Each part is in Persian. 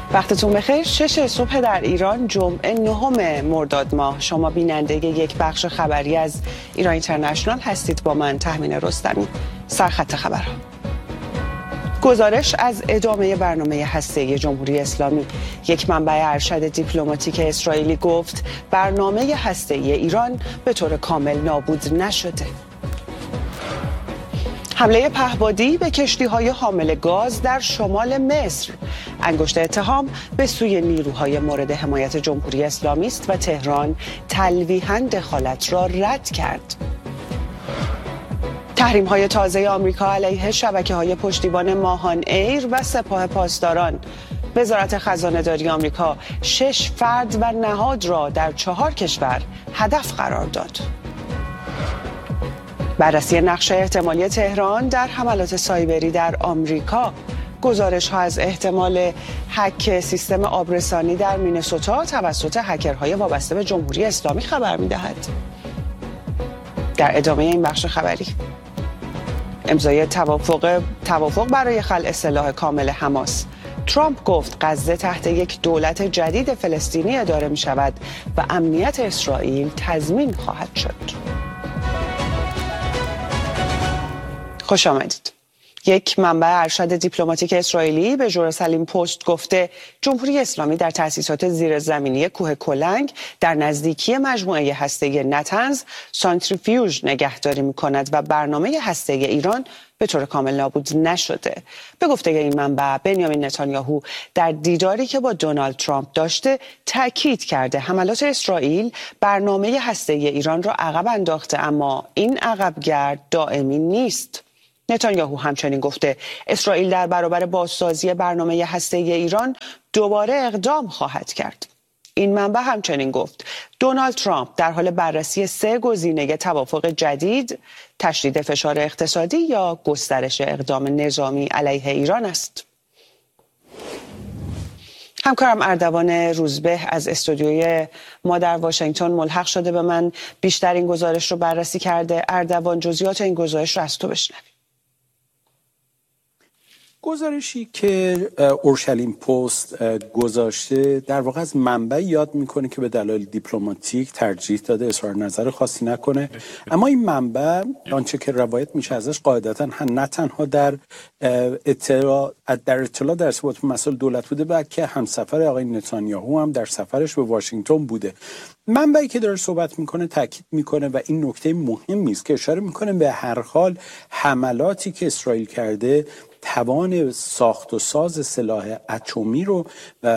وقتتون بخیر. 6 صبح در ایران، جمعه 9 مرداد ماه. شما بیننده یک بخش خبری از ایران اینترنشنال هستید با من تهمین رستمی. سرخط خبرها. گزارش از ادامه برنامه هسته‌ای جمهوری اسلامی. یک منبع ارشد دیپلماتیک اسرائیلی گفت برنامه هسته‌ای ایران به طور کامل نابود نشده. حمله پهپادی به کشتی‌های حامل گاز در شمال مصر. انگشت اتهام به سوی نیروهای مورد حمایت جمهوری اسلامی است و تهران تلویحاً دخالت را رد کرد. تحریم‌های تازه آمریکا علیه شبکه‌های پشتیبان ماهان ایر و سپاه پاسداران. وزارت خزانه‌داری آمریکا 6 فرد و نهاد را در 4 کشور هدف قرار داد. بررسی نقش احتمالی تهران در حملات سایبری در آمریکا. گزارش‌ها از احتمال هک سیستم آبرسانی در مینسوتا توسط هکرهای وابسته به جمهوری اسلامی خبر می‌دهد. در ادامه این بخش خبری، امضای توافق برای خلع سلاح کامل حماس. ترامپ گفت غزه تحت یک دولت جدید فلسطینی اداره می شود و امنیت اسرائیل تضمین خواهد شد. خوش آمدید. یک منبع ارشد دیپلماتیک اسرائیلی به ژروسالیم پست گفته جمهوری اسلامی در تأسیسات زیرزمینی کوه کلنگ در نزدیکی مجموعه هسته‌ای نتنز سانتریفیوژ نگهداری می‌کند و برنامه هسته‌ای ایران به طور کامل نابود نشده. به گفته این منبع، بنیامین نتانیاهو در دیداری که با دونالد ترامپ داشته تاکید کرده حملات اسرائیل برنامه هسته‌ای ایران را عقب انداخته، اما این عقبگرد دائمی نیست. نتانیاهو همچنین گفته اسرائیل در برابر بازسازی برنامه هسته‌ای ایران دوباره اقدام خواهد کرد. این منبع همچنین گفت دونالد ترامپ در حال بررسی 3 گزینه توافق جدید، تشدید فشار اقتصادی یا گسترش اقدام نظامی علیه ایران است. همکارم اردوان روزبه از استودیوی ما در واشنگتن ملحق شده به من، بیشتر این گزارش رو بررسی کرده. اردوان، جزئیات این گزارش رو از تو بشنویم. گزارشی که اورشلیم پست گذاشته در واقع از منبع یاد میکنه که به دلایل دیپلماتیک ترجیح داده اظهار نظر خاصی نکنه، اما این منبع آنچه که روایت میشه ازش قاعدتا نه تنها در اطلاع در ارتباط با مسائل دولت بوده، بلکه همسفر آقای نتانیاهو هم در سفرش به واشنگتن بوده. منبعی که داره صحبت میکنه تاکید میکنه و این نکته مهمی است که اشاره میکنه به هر حال حملاتی که اسرائیل کرده توان ساخت و ساز سلاح اتمی رو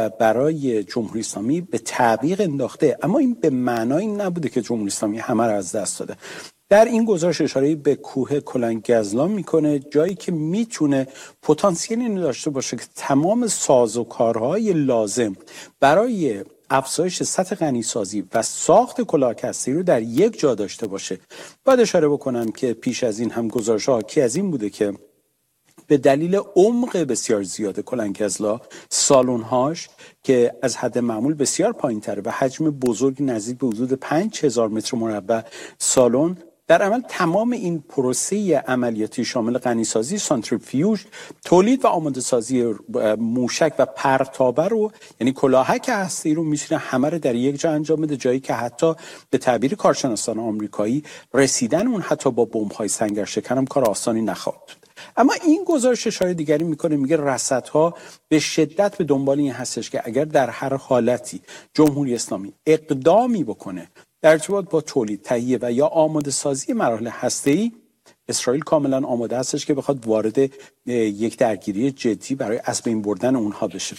برای جمهوری اسلامی به تعویق انداخته، اما این به معنای نبوده که جمهوری اسلامی همه رو از دست داده. در این گزارش اشاره به کوه کلنگ گزلان میکنه، جایی که میتونه پتانسیل اینو داشته باشه که تمام سازوکارهای لازم برای افزایش سطح غنیسازی و ساخت کلاهکستی رو در یک جا داشته باشه. باید اشاره بکنم که پیش از این هم گزارش‌ها حاکی از این بوده که به دلیل عمق بسیار زیاد کلنگ‌گزلا، سالن‌هاش که از حد معمول بسیار پایین‌تره و حجم بزرگ نزدیک به حدود 5000 متر مربع سالن، در عمل تمام این پروسه عملیاتی شامل غنیسازی، سانتریفیوژ، تولید و آماده سازی موشک و پرتابه رو، یعنی کلاهک هسته‌ای رو میتونه همه رو در یک جا انجام بده، جایی که حتی به تعبیر کارشناسان آمریکایی رسیدن اون حتی با بمب‌های سنگرشکن هم کار آسانی نخواهد بود. اما این گزارش اشاره دیگری میکنه، میگه رصدها به شدت به دنبال این هستش که اگر در هر حالتی جمهوری اسلامی اقدامی بکنه در ارتباط با تولید، تهیه و یا آماده سازی مراحل هسته‌ای، اسرائیل کاملا آماده هستش که بخواد وارد یک درگیری جدی برای از بین بردن اونها بشه.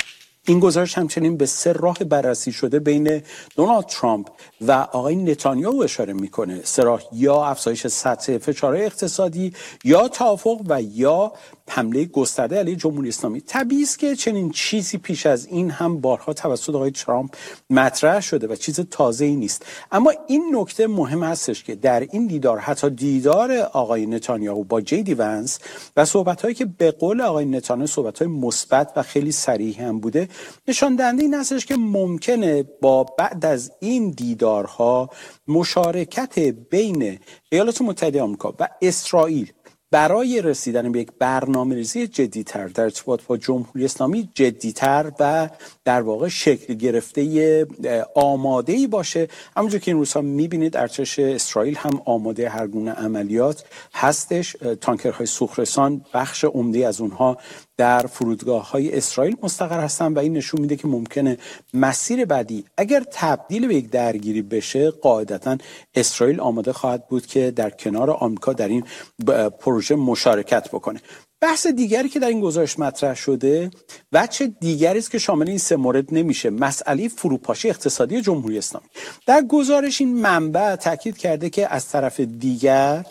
این گزارش همچنین به 3 راه بررسی شده بین دونالد ترامپ و آقای نتانیاهو اشاره میکنه. 3 راه: یا افزایش سطح فشارهای اقتصادی، یا توافق و یا حمله گسترده علیه جمهوری اسلامی. طبیعی است که چنین چیزی پیش از این هم بارها توسط آقای ترامپ مطرح شده و چیز تازه‌ای نیست، اما این نکته مهم هستش که در این دیدار، حتی دیدار آقای نتانیاهو با جی ونس و صحبت‌هایی که به قول آقای نتانیاهو صحبت‌های مثبت و خیلی صریح هم بوده، نشان دهنده این هستش که ممکنه با بعد از این دیدارها مشارکت بین ایالات متحده آمریکا و اسرائیل برای رسیدن به یک برنامه‌ریزی جدی‌تر در ارتباط با جمهوری اسلامی جدی‌تر و در واقع شکل گرفته آماده‌ای باشه. همونجور که این روزها می‌بینید ارتش اسرائیل هم آماده هر گونه عملیات هستش. تانکرهای سوخرسان بخش عمده از اونها در فرودگاه‌های اسرائیل مستقر هستن و این نشون میده که ممکنه مسیر بعدی اگر تبدیل به یک درگیری بشه قاعدتاً اسرائیل آماده خواهد بود که در کنار آمریکا در این پروژه مشارکت بکنه. بحث دیگری که در این گزارش مطرح شده وجه دیگری است که شامل این سه مورد نمیشه، مسئله فروپاشی اقتصادی جمهوری اسلامی. در گزارش این منبع تاکید کرده که از طرف دیگر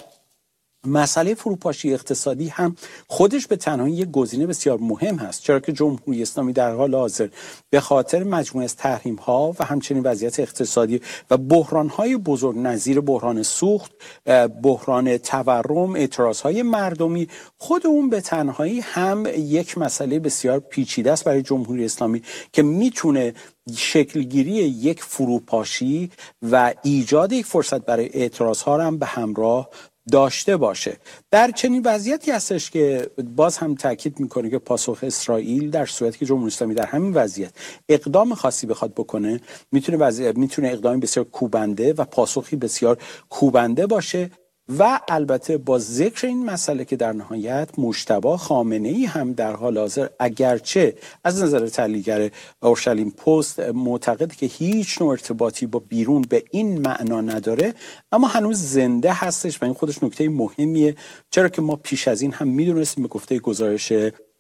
مسئله فروپاشی اقتصادی هم خودش به تنهایی یک گزینه بسیار مهم هست، چرا که جمهوری اسلامی در حال حاضر به خاطر مجموعه از تحریم‌ها و همچنین وضعیت اقتصادی و بحران‌های بزرگ نظیر بحران سوخت، بحران تورم، اعتراض‌های مردمی، خود اون به تنهایی هم یک مسئله بسیار پیچیده است برای جمهوری اسلامی که میتونه شکلگیری یک فروپاشی و ایجاد یک فرصت برای اعتراض‌ها را هم به همراه داشته باشه. در چنین وضعیتی هستش که باز هم تاکید میکنه که پاسخ اسرائیل در صورتی که جمهوری اسلامی در همین وضعیت اقدام خاصی بخواد بکنه میتونه اقدامی بسیار کوبنده و پاسخی بسیار کوبنده باشه و البته با ذکر این مسئله که در نهایت مجتبی خامنه‌ای هم در حال حاضر اگرچه از نظر تحلیلگر اورشلیم پست معتقد که هیچ نوع ارتباطی با بیرون به این معنا نداره، اما هنوز زنده هستش و این خودش نکته مهمیه، چرا که ما پیش از این هم میدونستیم به گفته گزارش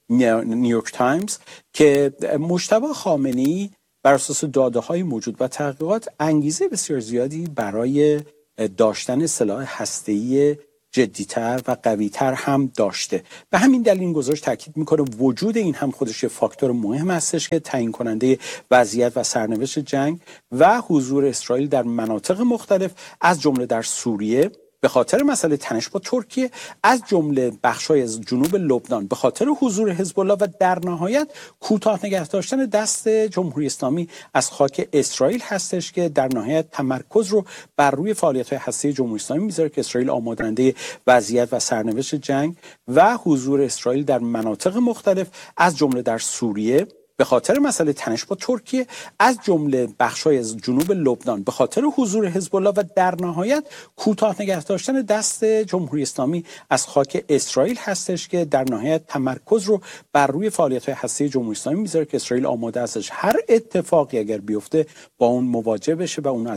نیویورک تایمز که مجتبی خامنه‌ای بر اساس داده‌های موجود و تحقیقات انگیزه بسیار زیادی برای داشتن سلاح هسته‌ای جدی‌تر و قوی‌تر هم داشته. به همین دلیل این گزارش تاکید میکنه وجود این هم خودش فاکتور مهم هستش که تعیین کننده وضعیت و سرنوشت جنگ و حضور اسرائیل در مناطق مختلف از جمله در سوریه به خاطر مسئله تنش با ترکیه، از جمله بخش‌های از جنوب لبنان به خاطر حضور حزب الله و در نهایت کوتاه نگه داشتن دست جمهوری اسلامی از خاک اسرائیل هستش که در نهایت تمرکز رو بر روی فعالیت‌های هسته‌ای جمهوری اسلامی میذاره که اسرائیل آماده‌کننده وضعیت و سرنوشت جنگ و حضور اسرائیل در مناطق مختلف از جمله در سوریه به خاطر مسئله تنش با ترکیه، از جمله بخش‌های از جنوب لبنان به خاطر حضور حزب الله و در نهایت کوتاه نگه داشتن دست جمهوری اسلامی از خاک اسرائیل هستش که در نهایت تمرکز رو بر روی فعالیت‌های هسته‌ای جمهوری اسلامی میذاره که اسرائیل آماده استش هر اتفاقی اگر بیفته با اون مواجه بشه و اون